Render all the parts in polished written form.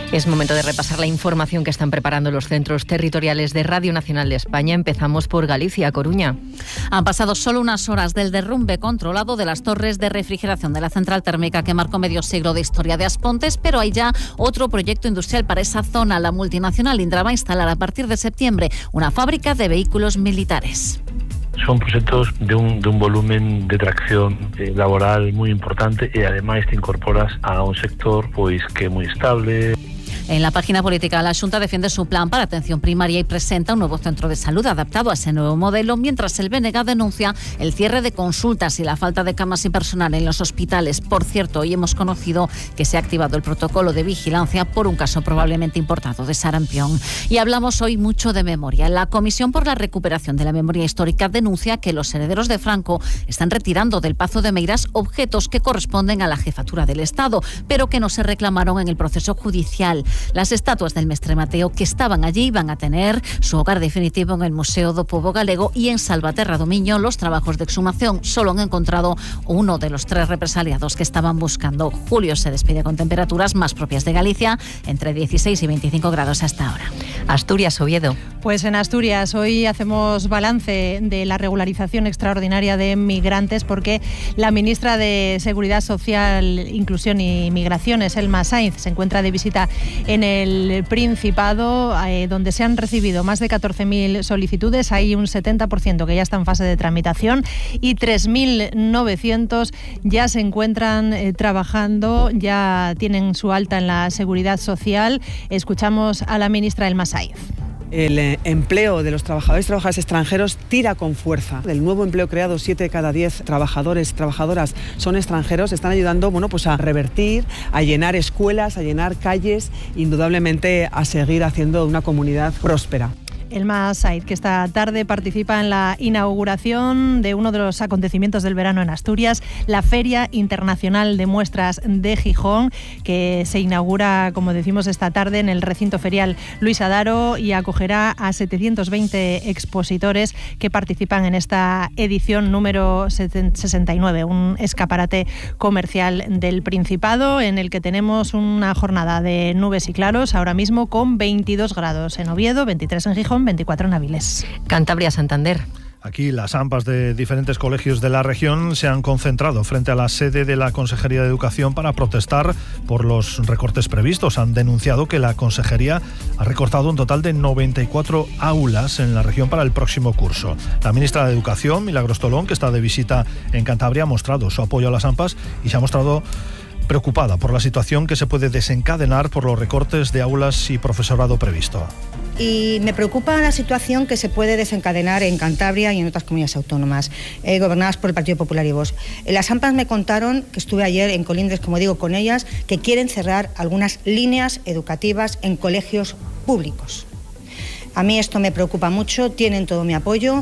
Es momento de repasar la información que están preparando los centros territoriales de Radio Nacional de España. Empezamos por Galicia, Coruña. Han pasado solo unas horas del derrumbe controlado de las torres de refrigeración de la central térmica que marcó medio siglo de historia de Aspontes, pero hay ya otro proyecto industrial para esa zona. La multinacional Indra va a instalar a partir de septiembre una fábrica de vehículos militares. Son proxectos de un volumen de tracción laboral moi importante e ademais te incorporas a un sector pois que é moi estable. En la página política, la Xunta defiende su plan para atención primaria y presenta un nuevo centro de salud adaptado a ese nuevo modelo, mientras el BNG denuncia el cierre de consultas y la falta de camas y personal en los hospitales. Por cierto, hoy hemos conocido que se ha activado el protocolo de vigilancia por un caso probablemente importado de sarampión. Y hablamos hoy mucho de memoria. La Comisión por la Recuperación de la Memoria Histórica denuncia que los herederos de Franco están retirando del Pazo de Meirás objetos que corresponden a la jefatura del Estado, pero que no se reclamaron en el proceso judicial. Las estatuas del Mestre Mateo que estaban allí van a tener su hogar definitivo en el Museo do Pobo Galego, y en Salvaterra do Miño los trabajos de exhumación solo han encontrado uno de los 3 represaliados que estaban buscando. Julio se despide con temperaturas más propias de Galicia, entre 16 y 25 grados hasta ahora. Asturias, Oviedo. Pues en Asturias hoy hacemos balance de la regularización extraordinaria de migrantes, porque la ministra de Seguridad Social, Inclusión y Migraciones, Elma Sainz, se encuentra de visita en el Principado, donde se han recibido más de 14.000 solicitudes. Hay un 70% que ya está en fase de tramitación y 3.900 ya se encuentran trabajando, ya tienen su alta en la Seguridad Social. Escuchamos a la ministra Elma Sainz. El empleo de los trabajadores y trabajadoras extranjeros tira con fuerza. Del nuevo empleo creado, 7 de cada 10 trabajadores y trabajadoras son extranjeros. Están ayudando a revertir, a llenar escuelas, a llenar calles, indudablemente a seguir haciendo una comunidad próspera. Elma Sainz, que esta tarde participa en la inauguración de uno de los acontecimientos del verano en Asturias, la Feria Internacional de Muestras de Gijón, que se inaugura, como decimos, esta tarde en el recinto ferial Luis Adaro y acogerá a 720 expositores que participan en esta edición número 69, un escaparate comercial del Principado en el que tenemos una jornada de nubes y claros ahora mismo con 22 grados en Oviedo, 23 en Gijón, 24 en Avilés. Cantabria, Santander. Aquí las AMPAs de diferentes colegios de la región se han concentrado frente a la sede de la Consejería de Educación para protestar por los recortes previstos. Han denunciado que la Consejería ha recortado un total de 94 aulas en la región para el próximo curso. La ministra de Educación, Milagros Tolón, que está de visita en Cantabria, ha mostrado su apoyo a las AMPAs y se ha mostrado preocupada por la situación que se puede desencadenar por los recortes de aulas y profesorado previsto. Y me preocupa la situación que se puede desencadenar en Cantabria y en otras comunidades autónomas gobernadas por el Partido Popular y Vox. Las AMPAs me contaron, que estuve ayer en Colindres, como digo, con ellas, que quieren cerrar algunas líneas educativas en colegios públicos. A mí esto me preocupa mucho, tienen todo mi apoyo.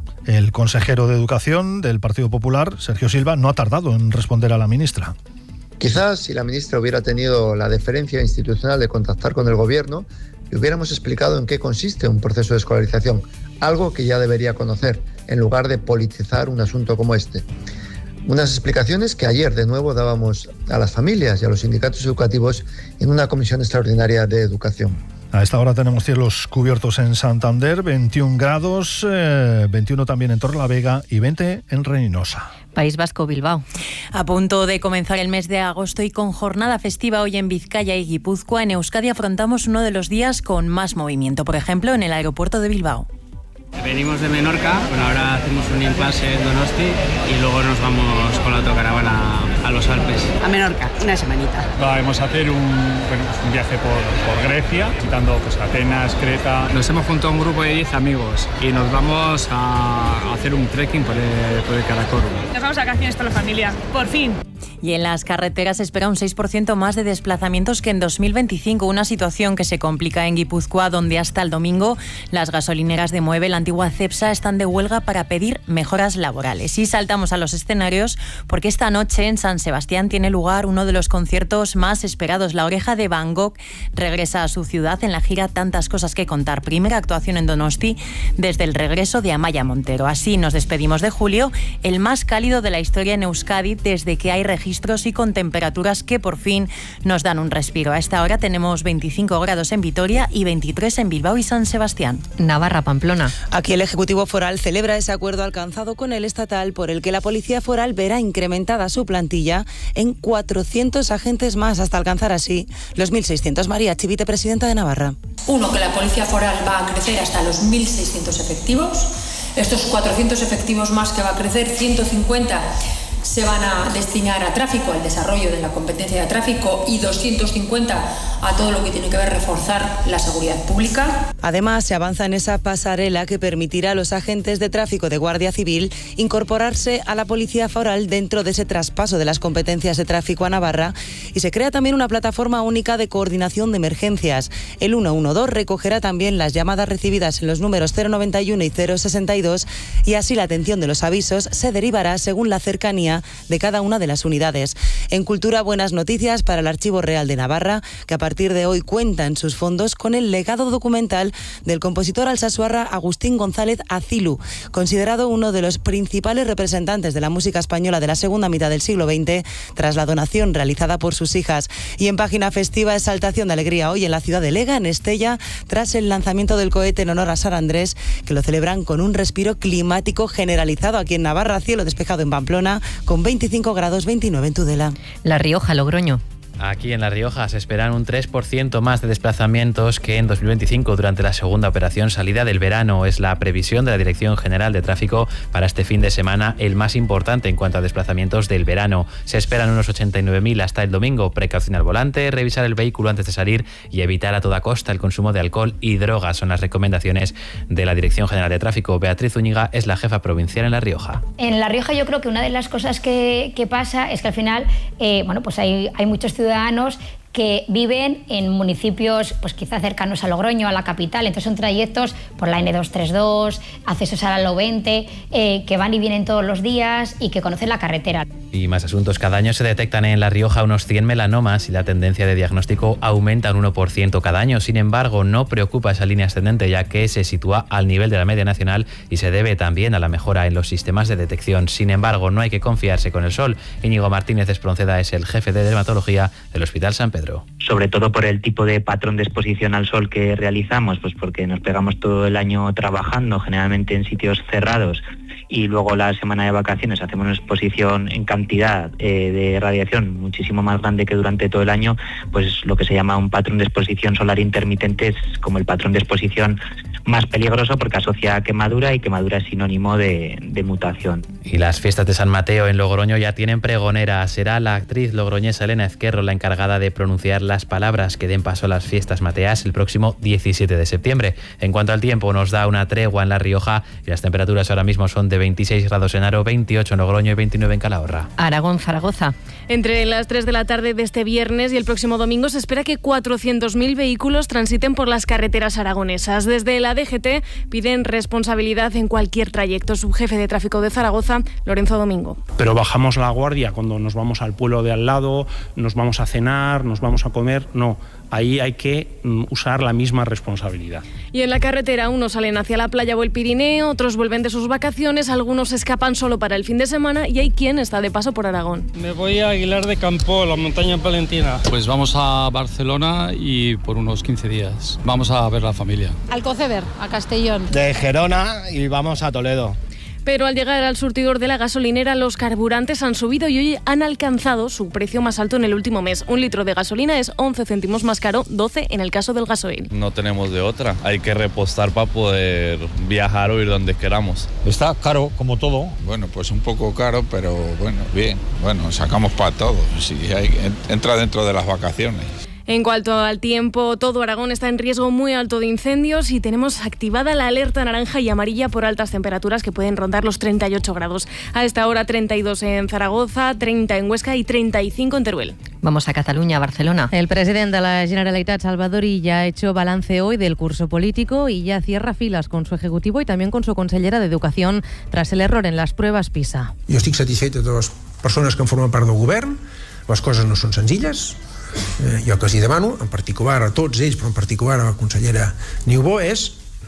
El consejero de Educación del Partido Popular, Sergio Silva, no ha tardado en responder a la ministra. Quizás si la ministra hubiera tenido la deferencia institucional de contactar con el Gobierno, le hubiéramos explicado en qué consiste un proceso de escolarización, algo que ya debería conocer, en lugar de politizar un asunto como este. Unas explicaciones que ayer de nuevo dábamos a las familias y a los sindicatos educativos en una comisión extraordinaria de educación. A esta hora tenemos cielos cubiertos en Santander, 21 grados, 21 también en Torrelavega y 20 en Reinosa. País Vasco, Bilbao. A punto de comenzar el mes de agosto y con jornada festiva hoy en Vizcaya y Guipúzcoa, en Euskadi afrontamos uno de los días con más movimiento, por ejemplo en el aeropuerto de Bilbao. Venimos de Menorca, bueno, ahora hacemos un impasse en Donosti y luego nos vamos con la autocaravana a los Alpes. A Menorca, una semanita. Vamos a hacer un viaje por Grecia, visitando Atenas, Creta. Nos hemos juntado un grupo de 10 amigos y nos vamos a hacer un trekking por el Karakorum. Nos vamos a vacaciones con la familia, por fin. Y en las carreteras se espera un 6% más de desplazamientos que en 2025, una situación que se complica en Guipúzcoa, donde hasta el domingo las gasolineras de Mueve, la antigua Cepsa, están de huelga para pedir mejoras laborales. Y saltamos a los escenarios porque esta noche en San Sebastián tiene lugar uno de los conciertos más esperados. La Oreja de Van Gogh regresa a su ciudad en la gira Tantas cosas que contar. Primera actuación en Donosti desde el regreso de Amaia Montero. Así nos despedimos de julio, el más cálido de la historia en Euskadi desde que hay registro registros y con temperaturas que por fin nos dan un respiro. A esta hora tenemos 25 grados en Vitoria y 23 en Bilbao y San Sebastián. Navarra, Pamplona. Aquí el Ejecutivo Foral celebra ese acuerdo alcanzado con el estatal por el que la Policía Foral verá incrementada su plantilla en 400 agentes más hasta alcanzar así los 1.600. María Chivite, presidenta de Navarra. Uno, que la Policía Foral va a crecer hasta los 1.600 efectivos. Estos 400 efectivos más que va a crecer, 150 se van a destinar a tráfico, al desarrollo de la competencia de tráfico, y 250 a todo lo que tiene que ver reforzar la seguridad pública. Además, se avanza en esa pasarela que permitirá a los agentes de tráfico de Guardia Civil incorporarse a la Policía Foral dentro de ese traspaso de las competencias de tráfico a Navarra, y se crea también una plataforma única de coordinación de emergencias. El 112 recogerá también las llamadas recibidas en los números 091 y 062, y así la atención de los avisos se derivará según la cercanía de cada una de las unidades. En Cultura, buenas noticias para el Archivo Real de Navarra, que a partir de hoy cuenta en sus fondos con el legado documental del compositor alsasuarra Agustín González Acilu, considerado uno de los principales representantes de la música española de la segunda mitad del siglo XX, tras la donación realizada por sus hijas. Y en página festiva, exaltación de alegría hoy en la ciudad de Lega, en Estella, tras el lanzamiento del cohete en honor a San Andrés, que lo celebran con un respiro climático generalizado aquí en Navarra, cielo despejado en Pamplona, con 25 grados, 29 en Tudela. La Rioja, Logroño. Aquí en La Rioja se esperan un 3% más de desplazamientos que en 2025 durante la segunda operación salida del verano. Es la previsión de la Dirección General de Tráfico para este fin de semana, el más importante en cuanto a desplazamientos del verano. Se esperan unos 89.000 hasta el domingo. Precaución al volante, revisar el vehículo antes de salir y evitar a toda costa el consumo de alcohol y drogas. Son las recomendaciones de la Dirección General de Tráfico. Beatriz Zúñiga es la jefa provincial en La Rioja. En La Rioja yo creo que una de las cosas que pasa es que al final pues hay muchos ciudadanos que viven en municipios pues quizá cercanos a Logroño, a la capital, entonces son trayectos por la N232, accesos a la Lo20, que van y vienen todos los días y que conocen la carretera. Y más asuntos. Cada año se detectan en La Rioja unos 100 melanomas y la tendencia de diagnóstico aumenta un 1% cada año. Sin embargo, no preocupa esa línea ascendente, ya que se sitúa al nivel de la media nacional y se debe también a la mejora en los sistemas de detección. Sin embargo, no hay que confiarse con el sol. Íñigo Martínez Espronceda es el jefe de dermatología del Hospital San Pedro. Sobre todo por el tipo de patrón de exposición al sol que realizamos, pues porque nos pegamos todo el año trabajando, generalmente en sitios cerrados, y luego la semana de vacaciones hacemos una exposición en cantidad de radiación muchísimo más grande que durante todo el año, pues lo que se llama un patrón de exposición solar intermitente es como el patrón de exposición más peligroso porque asocia a quemadura, y quemadura es sinónimo de mutación. Y las fiestas de San Mateo en Logroño ya tienen pregonera. Será la actriz logroñesa Elena Ezquerro la encargada de pronunciar las palabras que den paso a las fiestas mateas el próximo 17 de septiembre. En cuanto al tiempo, nos da una tregua en La Rioja y las temperaturas ahora mismo son de 26 grados en Haro, 28 en Logroño y 29 en Calahorra. Aragón, Zaragoza. Entre las 3 de la tarde de este viernes y el próximo domingo se espera que 400.000 vehículos transiten por las carreteras aragonesas. Desde la DGT piden responsabilidad en cualquier trayecto. Subjefe de tráfico de Zaragoza, Lorenzo Domingo. Pero bajamos la guardia cuando nos vamos al pueblo de al lado, nos vamos a cenar, nos vamos a comer, no. Ahí hay que usar la misma responsabilidad. Y en la carretera unos salen hacia la playa o el Pirineo, otros vuelven de sus vacaciones, algunos escapan solo para el fin de semana y hay quien está de paso por Aragón. Me voy a Aguilar de Campo, la montaña palentina. Pues vamos a Barcelona y por unos 15 días. Vamos a ver la familia. Alcoceber, a Castellón. De Gerona y vamos a Toledo. Pero al llegar al surtidor de la gasolinera, los carburantes han subido y hoy han alcanzado su precio más alto en el último mes. Un litro de gasolina es 11 céntimos más caro, 12 en el caso del gasoil. No tenemos de otra, hay que repostar para poder viajar o ir donde queramos. Está caro, como todo. Bueno, pues un poco caro, pero bueno, bien. Bueno, sacamos para todo, si entra dentro de las vacaciones. En cuanto al tiempo, todo Aragón está en riesgo muy alto de incendios y tenemos activada la alerta naranja y amarilla por altas temperaturas que pueden rondar los 38 grados. A esta hora 32 en Zaragoza, 30 en Huesca y 35 en Teruel. Vamos a Cataluña, Barcelona. El presidente de la Generalitat, Salvador Illa, ha hecho balance hoy del curso político y ya cierra filas con su ejecutivo y también con su consellera de Educación tras el error en las pruebes PISA. Jo estic satisfet de totes les persones que en formen part del govern. Les coses no són senzilles. Jo que els hi demano, en particular a tots ells, però en particular a la consellera Niubó, és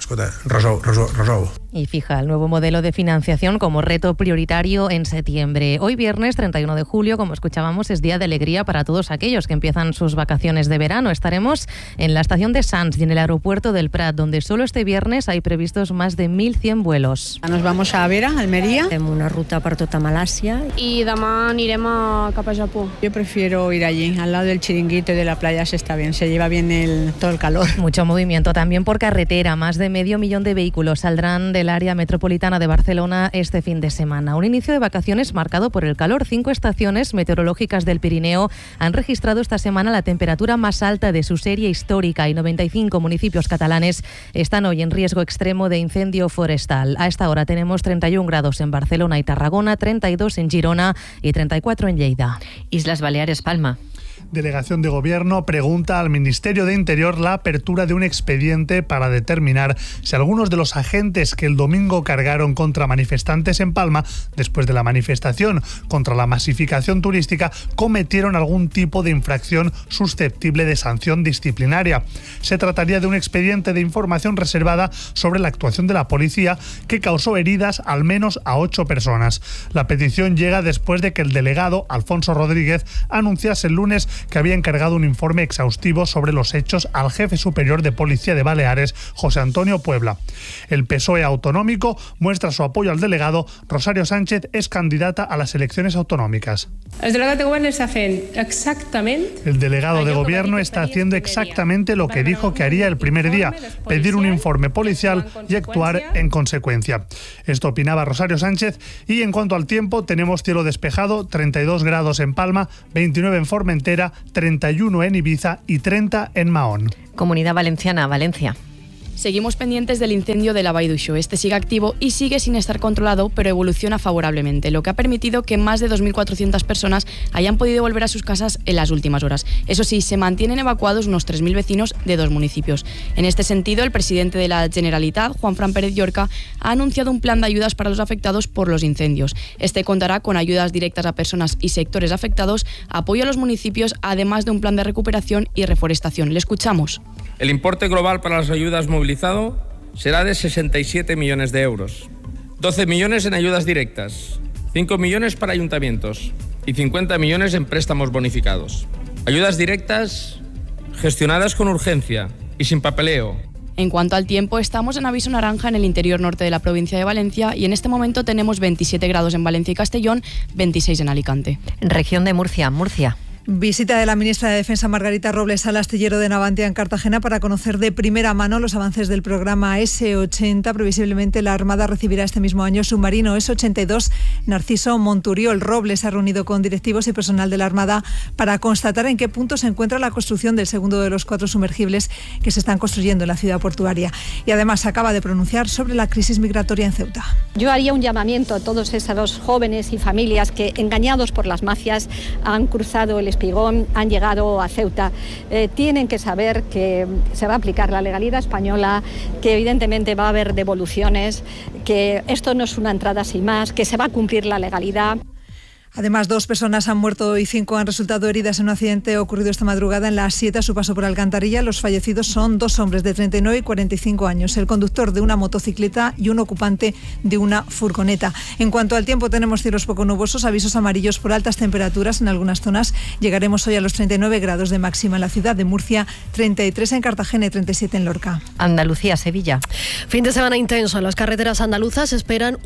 Escolta, resou. Y fija el nuevo modelo de financiación como reto prioritario en septiembre. Hoy viernes 31 de julio, como escuchábamos, es día de alegría para todos aquellos que empiezan sus vacaciones de verano. Estaremos en la estación de Sants y en el aeropuerto del Prat, donde solo este viernes hay previstos más de 1.100 vuelos. Nos vamos a Vera, Almería. Fem una ruta per tota Malàsia. Y demà anirem cap a Japó. Yo prefiero ir allí, al lado del chiringuito y de la playa se está bien, se lleva bien todo el calor. Mucho movimiento también por carretera. Más de 500.000 de vehículos saldrán del área metropolitana de Barcelona este fin de semana. Un inicio de vacaciones marcado por el calor. 5 estaciones meteorológicas del Pirineo han registrado esta semana la temperatura más alta de su serie histórica y 95 municipios catalanes están hoy en riesgo extremo de incendio forestal. A esta hora tenemos 31 grados en Barcelona y Tarragona, 32 en Girona y 34 en Lleida. Islas Baleares, Palma. Delegación de Gobierno pregunta al Ministerio de Interior la apertura de un expediente para determinar si algunos de los agentes que el domingo cargaron contra manifestantes en Palma, después de la manifestación contra la masificación turística, cometieron algún tipo de infracción susceptible de sanción disciplinaria. Se trataría de un expediente de información reservada sobre la actuación de la policía que causó heridas al menos a 8 personas. La petición llega después de que el delegado, Alfonso Rodríguez, anunciase el lunes que había encargado un informe exhaustivo sobre los hechos al jefe superior de Policía de Baleares, José Antonio Puebla. El PSOE autonómico muestra su apoyo al delegado. Rosario Sánchez es candidata a las elecciones autonómicas. El delegado de Gobierno está haciendo exactamente... El delegado de Gobierno está haciendo exactamente lo que dijo que haría el primer día, pedir un informe policial y actuar en consecuencia. Esto opinaba Rosario Sánchez. Y en cuanto al tiempo, tenemos cielo despejado, 32 grados en Palma, 29 en Formentera, 31 en Ibiza y 30 en Mahón. Comunidad Valenciana, Valencia. Seguimos pendientes del incendio de la Vall d'Uixó. Este sigue activo y sigue sin estar controlado, pero evoluciona favorablemente, lo que ha permitido que más de 2.400 personas hayan podido volver a sus casas en las últimas horas. Eso sí, se mantienen evacuados unos 3.000 vecinos de 2 municipios. En este sentido, el presidente de la Generalitat, Juanfran Pérez Llorca, ha anunciado un plan de ayudas para los afectados por los incendios. Este contará con ayudas directas a personas y sectores afectados, apoyo a los municipios, además de un plan de recuperación y reforestación. Le escuchamos. El importe global para las ayudas movilizado será de 67 millones de euros. 12 millones en ayudas directas, 5 millones para ayuntamientos y 50 millones en préstamos bonificados. Ayudas directas gestionadas con urgencia y sin papeleo. En cuanto al tiempo, estamos en aviso naranja en el interior norte de la provincia de Valencia y en este momento tenemos 27 grados en Valencia y Castellón, 26 en Alicante. Región de Murcia, Murcia. Visita de la ministra de Defensa Margarita Robles al astillero de Navantia en Cartagena para conocer de primera mano los avances del programa S-80. Previsiblemente la Armada recibirá este mismo año submarino S-82 Narciso Monturiol. Robles se ha reunido con directivos y personal de la Armada para constatar en qué punto se encuentra la construcción del segundo de los 4 sumergibles que se están construyendo en la ciudad portuaria. Y además se acaba de pronunciar sobre la crisis migratoria en Ceuta. Yo haría un llamamiento a todos esos jóvenes y familias que, engañados por las mafias, han cruzado el Espigón, han llegado a Ceuta. Tienen que saber que se va a aplicar la legalidad española, que evidentemente va a haber devoluciones, que esto no es una entrada sin más, que se va a cumplir la legalidad. Además, 2 personas han muerto y 5 han resultado heridas en un accidente ocurrido esta madrugada en la A7 a su paso por Alcantarilla. Los fallecidos son 2 hombres de 39 y 45 años, el conductor de una motocicleta y un ocupante de una furgoneta. En cuanto al tiempo, tenemos cielos poco nubosos, avisos amarillos por altas temperaturas en algunas zonas. Llegaremos hoy a los 39 grados de máxima en la ciudad de Murcia, 33 en Cartagena y 37 en Lorca. Andalucía, Sevilla. Fin de semana intenso. En las carreteras andaluzas esperan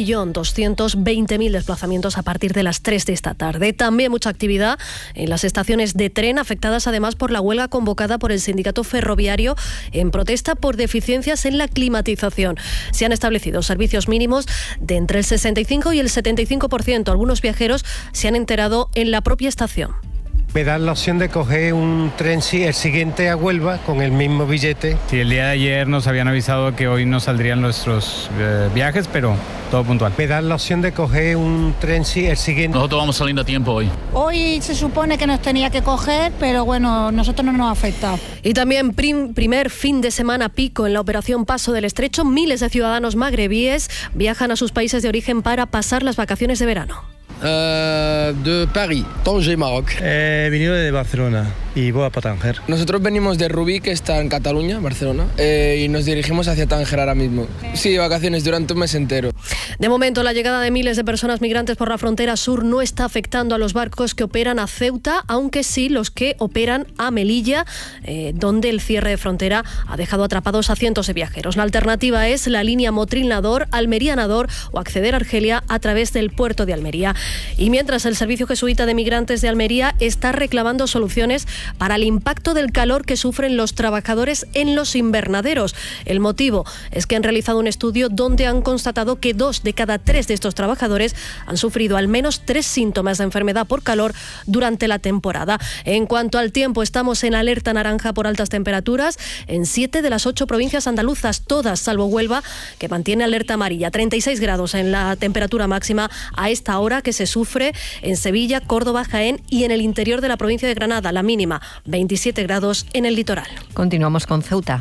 1.220.000 desplazamientos a partir de las 3 de esta tarde. También mucha actividad en las estaciones de tren, afectadas además por la huelga convocada por el sindicato ferroviario en protesta por deficiencias en la climatización. Se han establecido servicios mínimos de entre el 65 y el 75%. Algunos viajeros se han enterado en la propia estación. Me dan la opción de coger un tren, el siguiente a Huelva, con el mismo billete. Sí, el día de ayer nos habían avisado que hoy no saldrían nuestros viajes, pero todo puntual. Me dan la opción de coger un tren, el siguiente. Nosotros vamos saliendo a tiempo hoy. Hoy se supone que nos tenía que coger, pero bueno, nosotros no nos ha afectado. Y también primer fin de semana pico en la operación Paso del Estrecho. Miles de ciudadanos magrebíes viajan a sus países de origen para pasar las vacaciones de verano. De París, Tanger, Maroc. He venido de Barcelona. y voy a Tánger. Nosotros venimos de Rubí, que está en Cataluña, Barcelona, y nos dirigimos hacia Tánger ahora mismo. Sí, vacaciones durante un mes entero. De momento, la llegada de miles de personas migrantes por la frontera sur no está afectando a los barcos que operan a Ceuta, aunque sí los que operan a Melilla, donde el cierre de frontera ha dejado atrapados a cientos de viajeros. La alternativa es la línea Motril-Nador, Almería-Nador o acceder a Argelia a través del puerto de Almería. Y mientras el Servicio Jesuita de Migrantes de Almería está reclamando soluciones para el impacto del calor que sufren los trabajadores en los invernaderos. El motivo es que han realizado un estudio donde han constatado que 2 de cada 3 de estos trabajadores han sufrido al menos 3 síntomas de enfermedad por calor durante la temporada. En cuanto al tiempo, estamos en alerta naranja por altas temperaturas en 7 de las 8 provincias andaluzas, todas salvo Huelva, que mantiene alerta amarilla. 36 grados en la temperatura máxima a esta hora, que se sufre en Sevilla, Córdoba, Jaén y en el interior de la provincia de Granada. La mínima 27 grados en el litoral. Continuamos con Ceuta.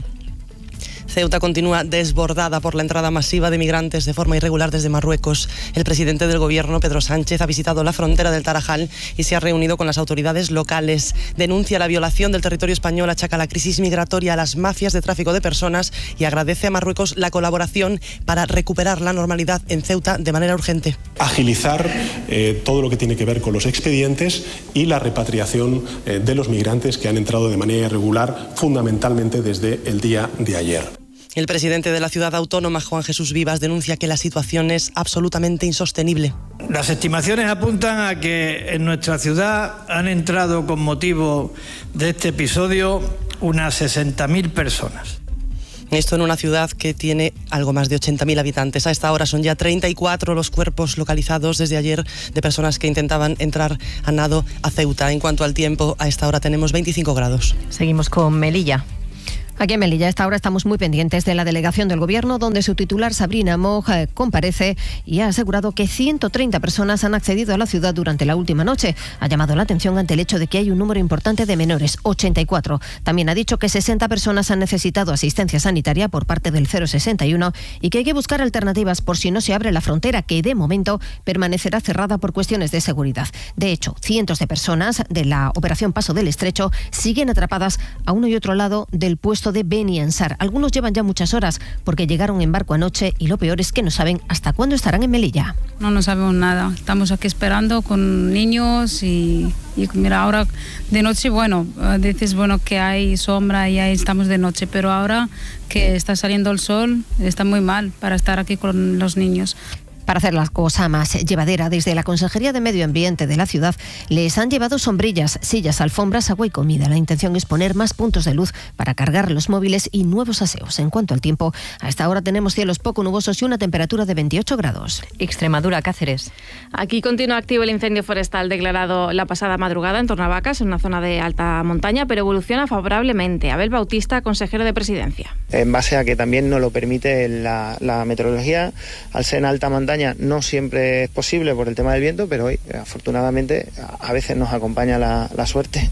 Ceuta continúa desbordada por la entrada masiva de migrantes de forma irregular desde Marruecos. El presidente del gobierno, Pedro Sánchez, ha visitado la frontera del Tarajal y se ha reunido con las autoridades locales. Denuncia la violación del territorio español, achaca la crisis migratoria a las mafias de tráfico de personas y agradece a Marruecos la colaboración para recuperar la normalidad en Ceuta de manera urgente. Agilizar todo lo que tiene que ver con los expedientes y la repatriación de los migrantes que han entrado de manera irregular, fundamentalmente desde el día de ayer. El presidente de la ciudad autónoma, Juan Jesús Vivas, denuncia que la situación es absolutamente insostenible. Las estimaciones apuntan a que en nuestra ciudad han entrado con motivo de este episodio unas 60.000 personas. Esto en una ciudad que tiene algo más de 80.000 habitantes. A esta hora son ya 34 los cuerpos localizados desde ayer de personas que intentaban entrar a nado a Ceuta. En cuanto al tiempo, a esta hora tenemos 25 grados. Seguimos con Melilla. Aquí en Melilla, a esta hora estamos muy pendientes de la delegación del Gobierno, donde su titular, Sabrina Moig, comparece y ha asegurado que 130 personas han accedido a la ciudad durante la última noche. Ha llamado la atención ante el hecho de que hay un número importante de menores, 84. También ha dicho que 60 personas han necesitado asistencia sanitaria por parte del 061 y que hay que buscar alternativas por si no se abre la frontera, que de momento permanecerá cerrada por cuestiones de seguridad. De hecho, cientos de personas de la Operación Paso del Estrecho siguen atrapadas a uno y otro lado del puesto de Beni Ansar. Algunos llevan ya muchas horas porque llegaron en barco anoche y lo peor es que no saben hasta cuándo estarán en Melilla. No sabemos nada. Estamos aquí esperando con niños y mira, ahora de noche, bueno, dices, bueno, que hay sombra y ahí estamos de noche, pero ahora que está saliendo el sol está muy mal para estar aquí con los niños. Para hacer la cosa más llevadera, desde la Consejería de Medio Ambiente de la ciudad les han llevado sombrillas, sillas, alfombras, agua y comida. La intención es poner más puntos de luz para cargar los móviles y nuevos aseos. En cuanto al tiempo, a esta hora tenemos cielos poco nubosos y una temperatura de 28 grados. Extremadura, Cáceres. Aquí continúa activo el incendio forestal declarado la pasada madrugada en Tornavacas, en una zona de alta montaña, pero evoluciona favorablemente. Abel Bautista, consejero de Presidencia. En base a que también nos lo permite la meteorología, al ser en alta montaña no siempre es posible por el tema del viento, pero hoy afortunadamente a veces nos acompaña la suerte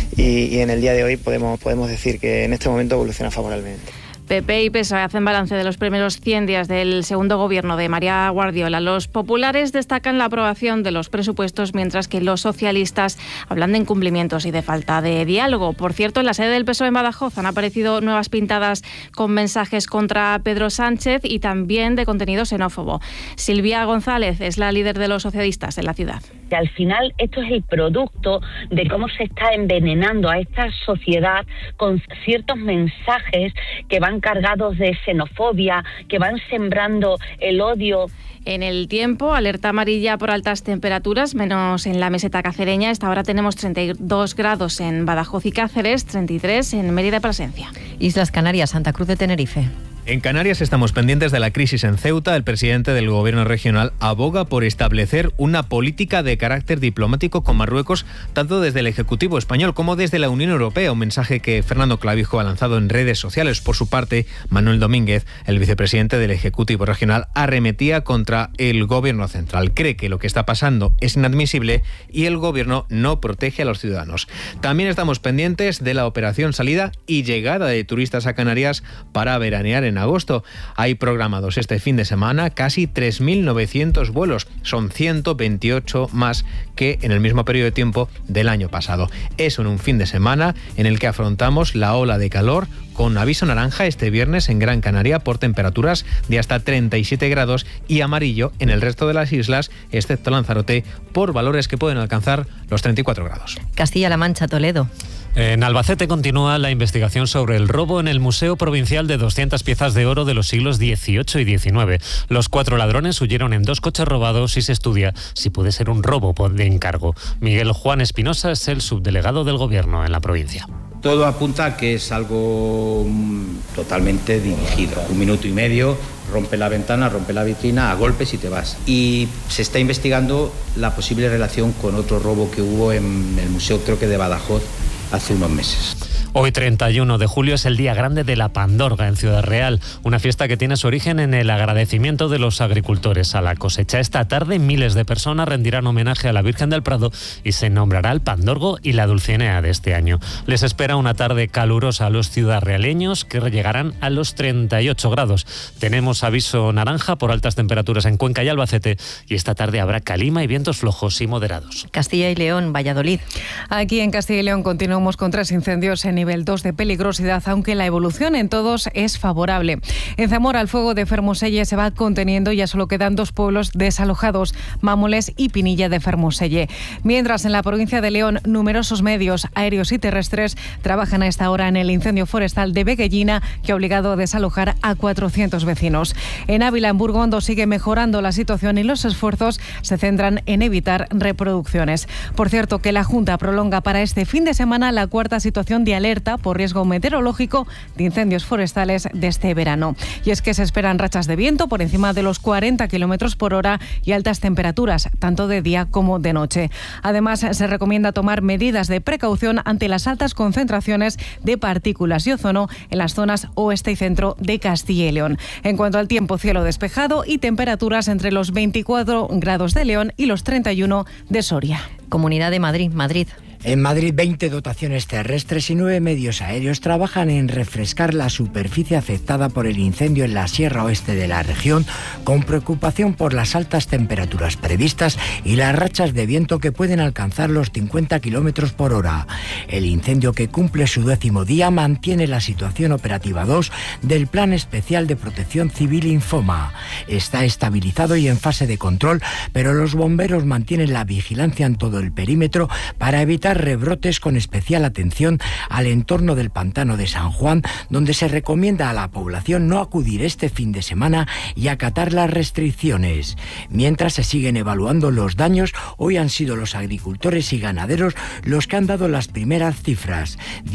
y en el día de hoy podemos decir que en este momento evoluciona favorablemente. PP y PSOE hacen balance de los primeros 100 días del segundo gobierno de María Guardiola. Los populares destacan la aprobación de los presupuestos, mientras que los socialistas hablan de incumplimientos y de falta de diálogo. Por cierto, en la sede del PSOE en Badajoz han aparecido nuevas pintadas con mensajes contra Pedro Sánchez y también de contenido xenófobo. Silvia González es la líder de los socialistas en la ciudad. Al final esto es el producto de cómo se está envenenando a esta sociedad con ciertos mensajes que van cargados de xenofobia, que van sembrando el odio. En el tiempo, alerta amarilla por altas temperaturas, menos en la meseta cacereña. Esta hora tenemos 32 grados en Badajoz y Cáceres, 33 en Mérida y Plasencia. Islas Canarias, Santa Cruz de Tenerife. En Canarias estamos pendientes de la crisis en Ceuta. El presidente del gobierno regional aboga por establecer una política de carácter diplomático con Marruecos, tanto desde el Ejecutivo español como desde la Unión Europea, un mensaje que Fernando Clavijo ha lanzado en redes sociales. Por su parte, Manuel Domínguez, el vicepresidente del Ejecutivo regional, arremetía contra el gobierno central. Cree que lo que está pasando es inadmisible y el gobierno no protege a los ciudadanos. También estamos pendientes de la operación salida y llegada de turistas a Canarias para veranear en en agosto. Hay programados este fin de semana casi 3.900 vuelos. Son 128 más que en el mismo periodo de tiempo del año pasado. Es un fin de semana en el que afrontamos la ola de calor con aviso naranja este viernes en Gran Canaria por temperaturas de hasta 37 grados y amarillo en el resto de las islas, excepto Lanzarote, por valores que pueden alcanzar los 34 grados. Castilla-La Mancha, Toledo. En Albacete continúa la investigación sobre el robo en el Museo Provincial de 200 piezas de oro de los siglos XVIII y XIX. Los 4 ladrones huyeron en 2 coches robados y se estudia si puede ser un robo de encargo. Miguel Juan Espinosa es el subdelegado del Gobierno en la provincia. Todo apunta a que es algo totalmente dirigido. 1 minuto y medio, rompe la ventana, rompe la vitrina, a golpes y te vas. Y se está investigando la posible relación con otro robo que hubo en el Museo, creo que de Badajoz, hace unos meses. Hoy, 31 de julio, es el Día Grande de la Pandorga en Ciudad Real, una fiesta que tiene su origen en el agradecimiento de los agricultores a la cosecha. Esta tarde miles de personas rendirán homenaje a la Virgen del Prado y se nombrará el Pandorgo y la Dulcinea de este año. Les espera una tarde calurosa a los ciudadrealeños que llegarán a los 38 grados. Tenemos aviso naranja por altas temperaturas en Cuenca y Albacete y esta tarde habrá calima y vientos flojos y moderados. Castilla y León, Valladolid. Aquí en Castilla y León continuamos con 3 incendios en nivel 2 de peligrosidad, aunque la evolución en todos es favorable. En Zamora, el fuego de Fermoselle se va conteniendo, ya solo quedan 2 pueblos desalojados, Mámoles y Pinilla de Fermoselle. Mientras en la provincia de León, numerosos medios aéreos y terrestres trabajan a esta hora en el incendio forestal de Veguellina, que ha obligado a desalojar a 400 vecinos. En Ávila, en Burgondo, sigue mejorando la situación y los esfuerzos se centran en evitar reproducciones. Por cierto, que la Junta prolonga para este fin de semana la 4ª situación de alerta por riesgo meteorológico de incendios forestales de este verano. Y es que se esperan rachas de viento por encima de los 40 kilómetros por hora y altas temperaturas, tanto de día como de noche. Además, se recomienda tomar medidas de precaución ante las altas concentraciones de partículas y ozono en las zonas oeste y centro de Castilla y León. En cuanto al tiempo, cielo despejado y temperaturas entre los 24 grados de León y los 31 de Soria. Comunidad de Madrid, Madrid. En Madrid, 20 dotaciones terrestres y 9 medios aéreos trabajan en refrescar la superficie afectada por el incendio en la Sierra Oeste de la región, con preocupación por las altas temperaturas previstas y las rachas de viento que pueden alcanzar los 50 kilómetros por hora. El incendio, que cumple su 10º día, mantiene la situación operativa 2 del Plan Especial de Protección Civil Infoma. Está estabilizado y en fase de control, pero los bomberos mantienen la vigilancia en todo el perímetro para evitar rebrotes, con especial atención al entorno del pantano de San Juan, donde se recomienda a la población no acudir este fin de semana y acatar las restricciones. Mientras se siguen evaluando los daños, hoy han sido los agricultores y ganaderos los que han dado las primeras cifras: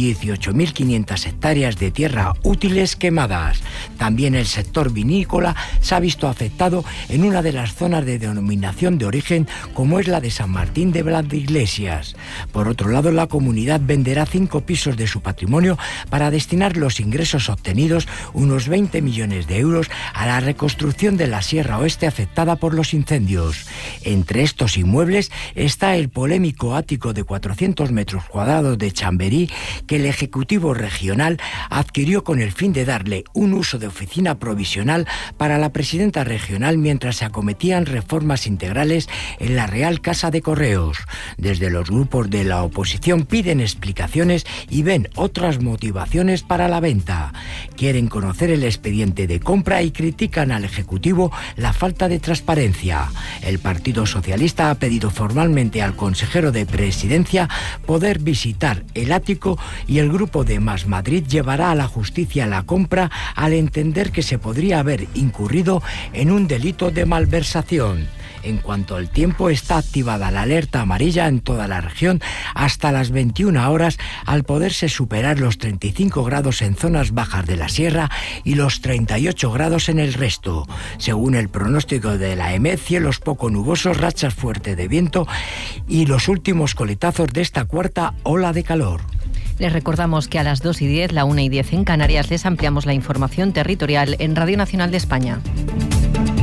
18.500 hectáreas de tierra útiles quemadas. También el sector vinícola se ha visto afectado en una de las zonas de denominación de origen, como es la de San Martín de Valdeiglesias. Por otro lado, la comunidad venderá 5 pisos de su patrimonio para destinar los ingresos obtenidos, unos 20 millones de euros, a la reconstrucción de la Sierra Oeste afectada por los incendios. Entre estos inmuebles está el polémico ático de 400 metros cuadrados de Chamberí, que el Ejecutivo Regional adquirió con el fin de darle un uso de oficina provisional para la presidenta regional mientras se acometían reformas integrales en la Real Casa de Correos. Desde los grupos de la oposición piden explicaciones y ven otras motivaciones para la venta. Quieren conocer el expediente de compra y critican al Ejecutivo la falta de transparencia. El Partido Socialista ha pedido formalmente al consejero de Presidencia poder visitar el ático y el grupo de Más Madrid llevará a la justicia la compra al entender que se podría haber incurrido en un delito de malversación. En cuanto al tiempo, está activada la alerta amarilla en toda la región hasta las 21 horas, al poderse superar los 35 grados en zonas bajas de la sierra y los 38 grados en el resto. Según el pronóstico de la EMET, cielos poco nubosos, rachas fuertes de viento y los últimos coletazos de esta 4ª ola de calor. Les recordamos que a las 2:10, la 1:10 en Canarias, les ampliamos la información territorial en Radio Nacional de España.